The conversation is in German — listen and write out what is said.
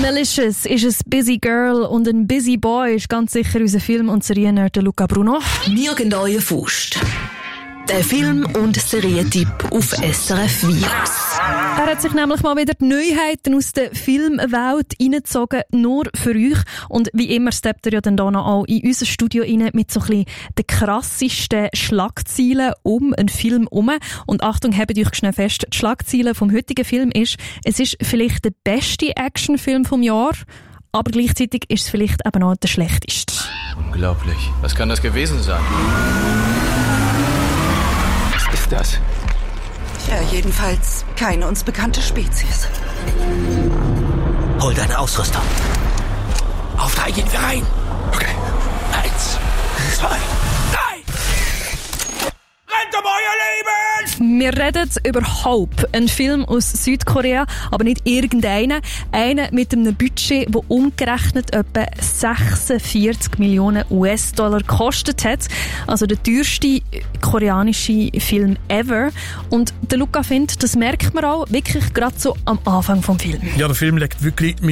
Malicious ist ein busy girl und ein busy boy ist ganz sicher unser Film- und Seriennerd Luca Bruno. Nirgendwo Faust. Der Film- und Serientipp auf SRF Virus. Er hat sich nämlich mal wieder die Neuheiten aus der Filmwelt reingezogen, nur für euch. Und wie immer steppt er ja dann da noch auch in unser Studio rein mit so ein bisschen den krassesten Schlagzeilen um einen Film herum. Und Achtung, habt euch schnell fest, die Schlagzeile vom heutigen Film ist, es ist vielleicht der beste Actionfilm vom Jahr, aber gleichzeitig ist es vielleicht eben auch der schlechteste. Unglaublich. Was kann das gewesen sein? Was ist das? Ja, jedenfalls keine uns bekannte Spezies. Hol deine Ausrüstung. Auf 3 gehen wir rein. Okay. 1, 2, 3. Rennt um euer Leben! Wir reden über Hope, ein Film aus Südkorea, aber nicht irgendeinen. Einen mit einem Budget, das umgerechnet etwa 46 Millionen US-Dollar gekostet hat. Also der teuerste koreanische Film ever. Und der Luca findet, das merkt man auch wirklich gerade so am Anfang vom Film. Ja, der Film legt wirklich mit